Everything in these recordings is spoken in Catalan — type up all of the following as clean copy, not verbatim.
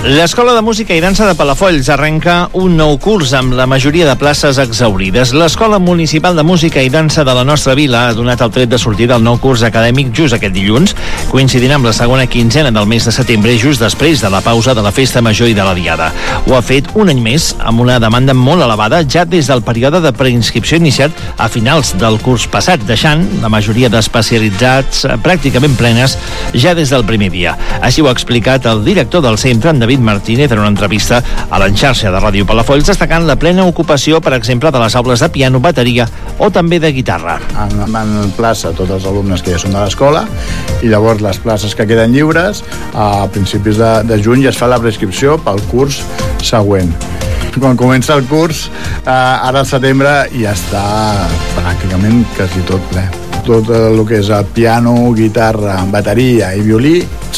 L'Escola de Música i Dansa de Palafolls arrenca un nou curs amb la majoria de places exhaurides. L'Escola Municipal de Música i Dansa de la nostra vila ha donat el tret de sortida al nou curs acadèmic just aquest dilluns, coincidint amb la segona quinzena del mes de setembre, just després de la pausa de la Festa Major i de la Diada. Ho ha fet un any més amb una demanda molt elevada ja des del període de preinscripció iniciat a finals del curs passat, deixant la majoria d'especialitats pràcticament plenes ja des del primer dia. Així ho ha explicat el director del centre, en David Martínez, en una entrevista a l'enxarxa de Ràdio Palafolls, destacant la plena ocupació, per exemple, de les aules de piano, bateria o també de guitarra. En plaça tots els alumnes que ja són de l'escola, i llavors les places que queden lliures a principis de juny ja es fa la prescripció pel curs següent. Quan comença el curs, ara al setembre ja està pràcticament quasi tot ple. Tot el que és el piano, guitarra, bateria i violí,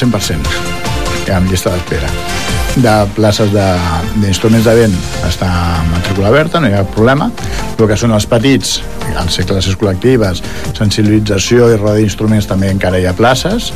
100%, amb llista d'espera. De places d'instruments de vent està en matrícula oberta, no hi ha problema. El que són els petits, al ser classes col·lectives, sensibilització i roda d'instruments, també encara hi ha places.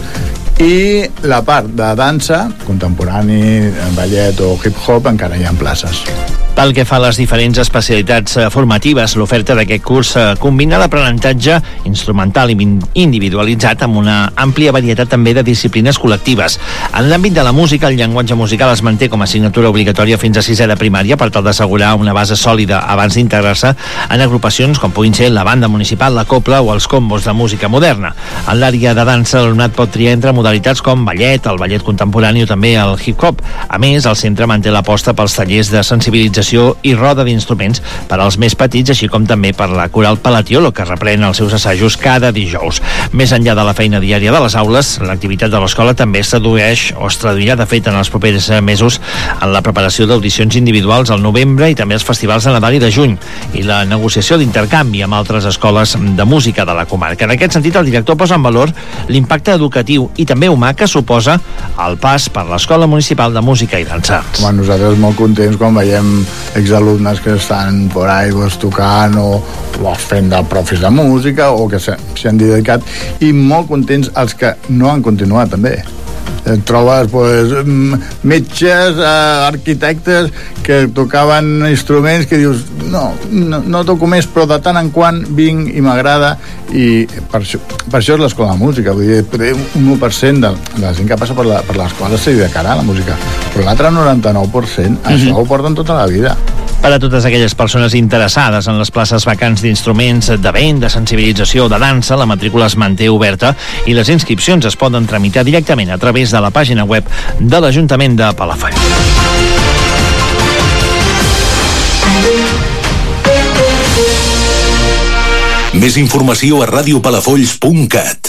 I la part de dansa, contemporani, ballet o hip-hop, encara hi ha places. Pel que fa a les diferents especialitats formatives, l'oferta d'aquest curs combina l'aprenentatge instrumental i individualitzat amb una àmplia varietat també de disciplines col·lectives. En l'àmbit de la música, el llenguatge musical es manté com a assignatura obligatòria fins a 6è de primària per tal d'assegurar una base sòlida abans d'integrar-se en agrupacions com puguin ser la banda municipal, la copla o els combos de música moderna. En l'àrea de dansa, l'alumnat pot triar entre modalitats com ballet, el ballet contemporani o també el hip-hop. A més, el centre manté l'aposta pels tallers de sensibilització i roda d'instruments per als més petits, així com també per la coral Palatiolo, que reprèn els seus assajos cada dijous. Més enllà de la feina diària de les aules, l'activitat de l'escola també es traduirà de fet en els propers mesos en la preparació d'audicions individuals al novembre i també els festivals de Nadal i de juny i la negociació d'intercanvi amb altres escoles de música de la comarca. En aquest sentit, el director posa en valor l'impacte educatiu i també humà que suposa el pas per l'Escola Municipal de Música i Dansa. Nosaltres molt contents quan veiem exalumnes que estan por ahí tocant o fent de profes de música o que s'hi han dedicat, i molt contents els que no han continuat també. Trobes metges, arquitectes que tocaven instruments que dius no toco més, però de tant en quant vinc i m'agrada, i per això és l'escola de música. Vull dir, un 1% de la gent que passa per l'escola se dedicarà a la música, però l'altre 99% això ho porten tota la vida. Per a totes aquelles persones interessades en les places vacants d'instruments de vent, de sensibilització o de dansa, la matrícula es manté oberta i les inscripcions es poden tramitar directament a través de la pàgina web de l'Ajuntament de Palafolls. Més informació a radiopalafolls.cat.